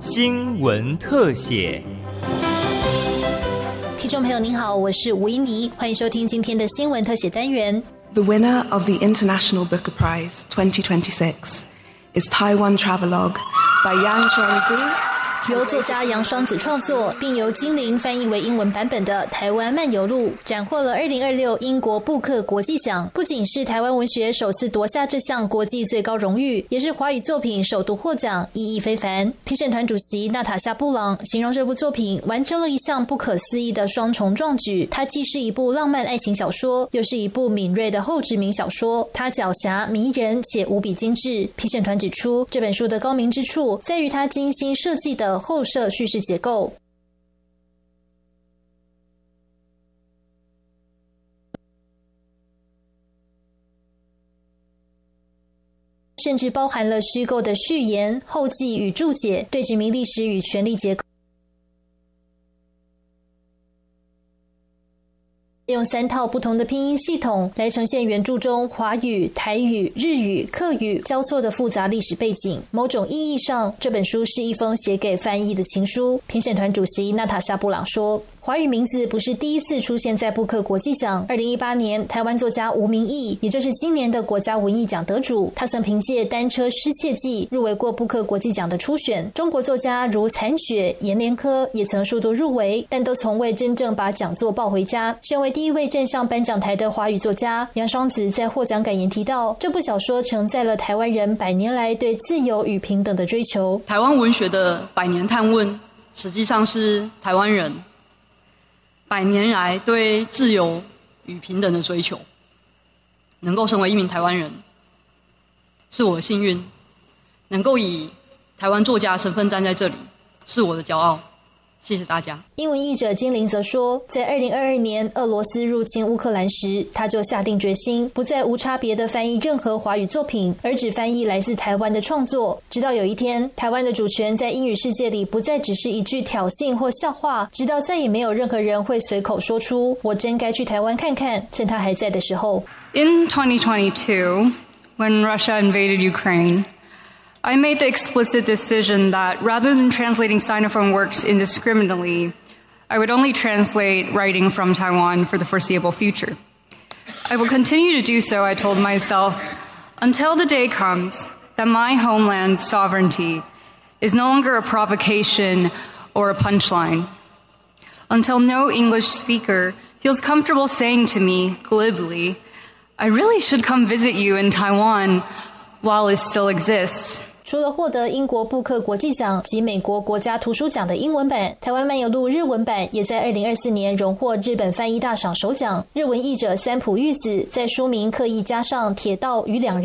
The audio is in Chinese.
新闻特写。 听众朋友您好，我是吴依妮，欢迎收听今天的新闻特写单元。 The winner of the International Booker Prize 2026 is Taiwan Travelogue by Yang Shuangzi。 由作家杨双子创作，并由精灵翻译为英文版本的《台湾漫游录》斩获了2026英国布克国际奖，不仅是台湾文学首次夺下这项国际最高荣誉，也是华语作品首度获奖，意义非凡。评审团主席娜塔夏布朗形容这部作品完成了一项不可思议的双重壮举，它既是一部浪漫爱情小说，又是一部敏锐的后殖民小说，它狡黠迷人且无比精致。评审团指出，这本书的高明之处在于它精心设计的后设叙事结构，甚至包含了虚构的序言、后记与注解，对殖民历史与权力结构用3套不同的拼音系统来呈现原著中华语、台语、日语、客语交错的复杂历史背景。某种意义上，这本书是一封写给翻译的情书。评审团主席娜塔夏布朗说，华语名字不是第一次出现在布克国际奖。2018年，台湾作家吴明益，也就是今年的国家文艺奖得主，他曾凭借《单车失窃记》入围过布克国际奖的初选。中国作家如残雪、阎连科也曾数度入围，但都从未真正把讲座抱回家。身为第一位站上颁奖台的华语作家，杨双子在获奖感言提到，这部小说承载了台湾人100年来对自由与平等的追求。 台湾文学的100年探问，实际上是台湾人100年来对自由与平等的追求。能够成为一名台湾人，是我的幸运；能够以台湾作家身份站在这里，是我的骄傲。谢谢大家。 英文译者金玲则说，在2022年俄罗斯入侵乌克兰时，他就下定决心不再无差别地翻译任何华语作品，而只翻译来自台湾的创作。直到有一天，台湾的主权在英语世界里不再只是一句挑衅或笑话，直到再也没有任何人会随口说出我真该去台湾看看，趁他还在的时候。 In 2022, when Russia invaded Ukraine, I made the explicit decision that rather than translating Sinophone works indiscriminately, I would only translate writing from Taiwan for the foreseeable future. I will continue to do so, I told myself, until the day comes that my homeland's sovereignty is no longer a provocation or a punchline. Until no English speaker feels comfortable saying to me glibly, I really should come visit you in Taiwan while it still exists. 除了获得英国布克国际奖及美国国家图书奖的英文版，台湾漫游录日文版也在2024年荣获日本翻译大赏首奖。日文译者三浦裕子在书名刻意加上铁道与两人